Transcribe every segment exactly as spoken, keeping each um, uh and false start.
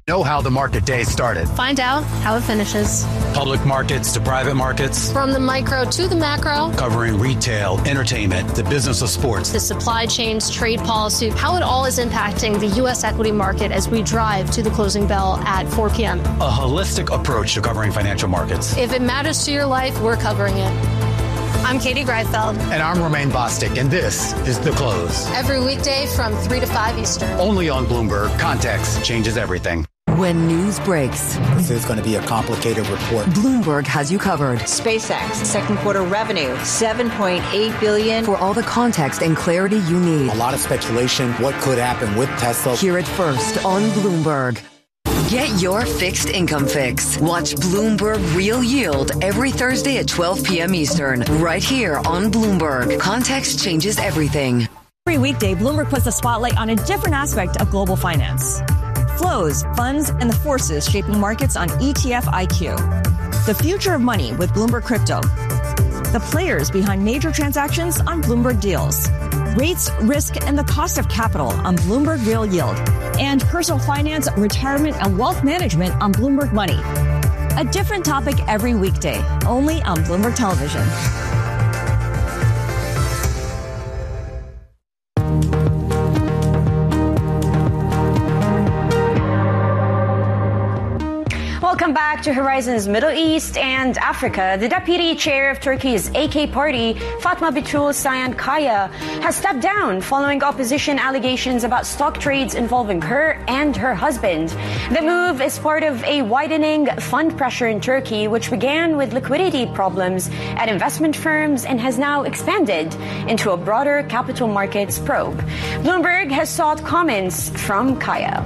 Know how the market day started. Find out how it finishes. Public markets to private markets. From the micro to the macro. Covering retail, entertainment, the business of sports. The supply chains, trade policy, how it all is impacting the U S equity market as we drive to the closing bell at four p.m. A holistic approach to covering financial markets. If it matters to your life, we're covering it. I'm Katie Greifeld. And I'm Romaine Bostic, and this is The Close. Every weekday from three to five Eastern. Only on Bloomberg. Context changes everything. When news breaks, this is going to be a complicated report. Bloomberg has you covered. SpaceX, second quarter revenue, seven point eight billion dollars. For all the context and clarity you need. A lot of speculation, what could happen with Tesla. Hear it first on Bloomberg. Get your fixed income fix. Watch Bloomberg Real Yield every Thursday at twelve p.m. Eastern, right here on Bloomberg. Context changes everything. Every weekday, Bloomberg puts the spotlight on a different aspect of global finance. Flows, funds, and the forces shaping markets on E T F I Q. The future of money with Bloomberg Crypto. The players behind major transactions on Bloomberg Deals. Rates, risk, and the cost of capital on Bloomberg Real Yield. And personal finance, retirement, and wealth management on Bloomberg Money. A different topic every weekday, only on Bloomberg Television. Welcome back to Horizons Middle East and Africa. The deputy chair of Turkey's A K party, Fatma Betul Sayan Kaya, has stepped down following opposition allegations about stock trades involving her and her husband. The move is part of a widening fund pressure in Turkey, which began with liquidity problems at investment firms and has now expanded into a broader capital markets probe. Bloomberg has sought comments from Kaya.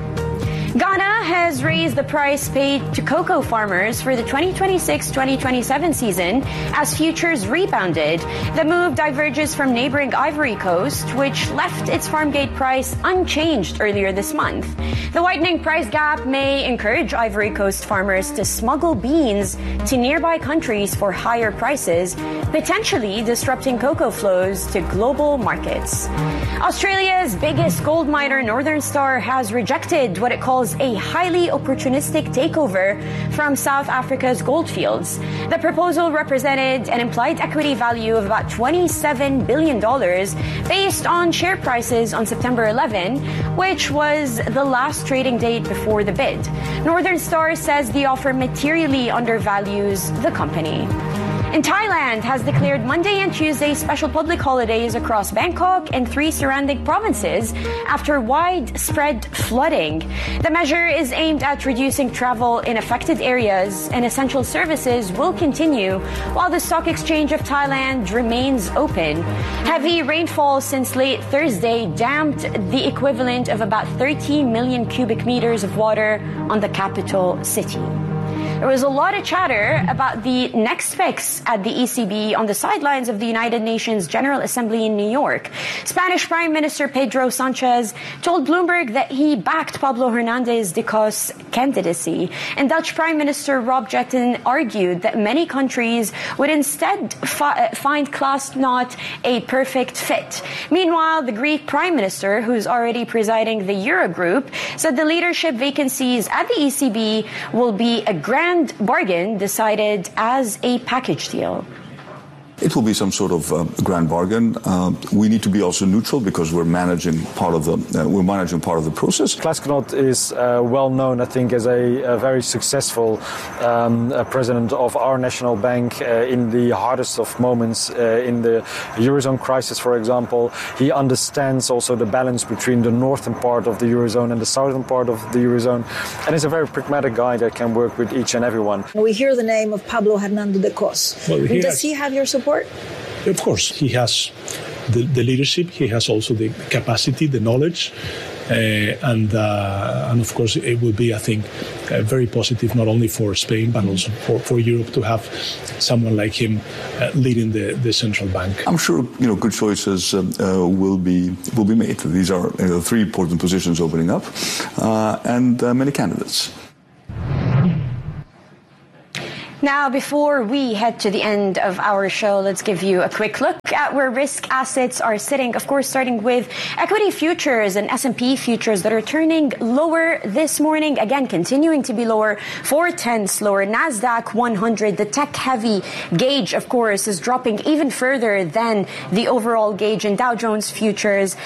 Ghana has raised the price paid to cocoa farmers for the twenty twenty-six twenty twenty-seven season as futures rebounded. The move diverges from neighboring Ivory Coast, which left its farm gate price unchanged earlier this month. The widening price gap may encourage Ivory Coast farmers to smuggle beans to nearby countries for higher prices, potentially disrupting cocoa flows to global markets. Australia's biggest gold miner, Northern Star, has rejected what it calls a highly opportunistic takeover from South Africa's goldfields. The proposal represented an implied equity value of about twenty-seven billion dollars based on share prices on September eleventh, which was the last trading date before the bid. Northern Star says the offer materially undervalues the company. And Thailand has declared Monday and Tuesday special public holidays across Bangkok and three surrounding provinces after widespread flooding. The measure is aimed at reducing travel in affected areas, and essential services will continue while the Stock Exchange of Thailand remains open. Heavy rainfall since late Thursday damped the equivalent of about thirteen million cubic meters of water on the capital city. There was a lot of chatter about the next fix at the E C B on the sidelines of the United Nations General Assembly in New York. Spanish Prime Minister Pedro Sanchez told Bloomberg that he backed Pablo Hernandez de Cos' candidacy. And Dutch Prime Minister Rob Jetten argued that many countries would instead fi- find Klaas not a perfect fit. Meanwhile, the Greek Prime Minister, who's already presiding the Eurogroup, said the leadership vacancies at the E C B will be a grand bargain decided as a package deal. It will be some sort of uh, grand bargain. Uh, we need to be also neutral because we're managing part of the uh, we're managing part of the process. Klaas Knot is uh, well known, I think, as a, a very successful um, uh, president of our national bank uh, in the hardest of moments uh, in the Eurozone crisis, for example. He understands also the balance between the northern part of the Eurozone and the southern part of the Eurozone, and is a very pragmatic guy that can work with each and everyone. We hear the name of Pablo Hernandez de Cos. Well, he Does has- he have your support? Of course, he has the, the leadership, he has also the capacity, the knowledge, uh, and uh, and of course it will be, I think, uh, very positive not only for Spain but also for, for Europe to have someone like him uh, leading the, the central bank. I'm sure you know good choices uh, uh, will be will be made. These are uh, three important positions opening up, uh, and uh, many candidates. Now, before we head to the end of our show, let's give you a quick look at where risk assets are sitting. Of course, starting with equity futures and S and P futures that are turning lower this morning. Again, continuing to be lower, four tenths lower. NASDAQ one hundred, the tech-heavy gauge, of course, is dropping even further than the overall gauge. And Dow Jones futures